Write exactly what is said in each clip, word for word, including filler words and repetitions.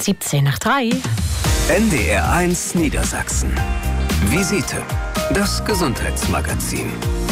siebzehn nach drei. N D R eins Niedersachsen. Visite. Das Gesundheitsmagazin.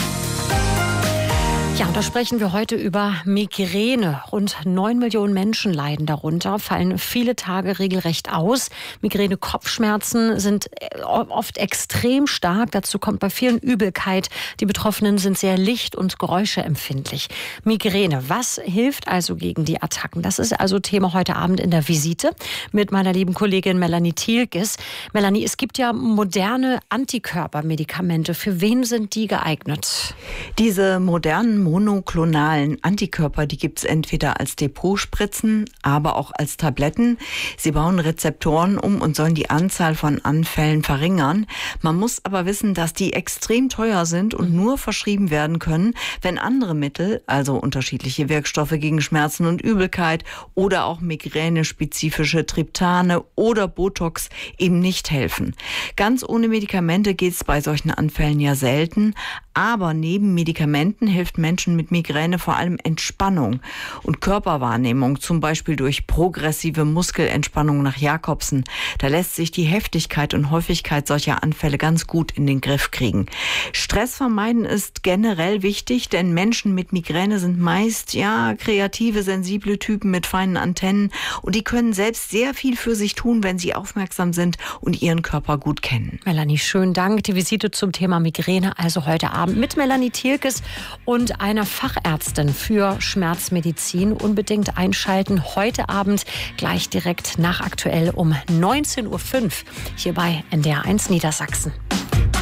Ja, und da sprechen wir heute über Migräne. Rund neun Millionen Menschen leiden darunter, fallen viele Tage regelrecht aus. Migräne-Kopfschmerzen sind oft extrem stark. Dazu kommt bei vielen Übelkeit. Die Betroffenen sind sehr licht- und geräuscheempfindlich. Migräne, was hilft also gegen die Attacken? Das ist also Thema heute Abend in der Visite mit meiner lieben Kollegin Melanie Thielkes. Melanie, es gibt ja moderne Antikörpermedikamente. Für wen sind die geeignet? Diese modernen monoklonalen Antikörper, die gibt es entweder als Depotspritzen, aber auch als Tabletten. Sie bauen Rezeptoren um und sollen die Anzahl von Anfällen verringern. Man muss aber wissen, dass die extrem teuer sind und nur verschrieben werden können, wenn andere Mittel, also unterschiedliche Wirkstoffe gegen Schmerzen und Übelkeit oder auch migräne-spezifische Triptane oder Botox eben nicht helfen. Ganz ohne Medikamente geht es bei solchen Anfällen ja selten, aber neben Medikamenten hilft Menschen mit Migräne vor allem Entspannung und Körperwahrnehmung, zum Beispiel durch progressive Muskelentspannung nach Jacobsen. Da lässt sich die Heftigkeit und Häufigkeit solcher Anfälle ganz gut in den Griff kriegen. Stress vermeiden ist generell wichtig, denn Menschen mit Migräne sind meist ja kreative, sensible Typen mit feinen Antennen und die können selbst sehr viel für sich tun, wenn sie aufmerksam sind und ihren Körper gut kennen. Melanie, schönen Dank. Die Visite zum Thema Migräne also heute Abend mit Melanie Thielkes und einer Fachärztin für Schmerzmedizin. Unbedingt einschalten heute Abend gleich direkt nach aktuell um neunzehn Uhr fünf hier bei N D R eins Niedersachsen.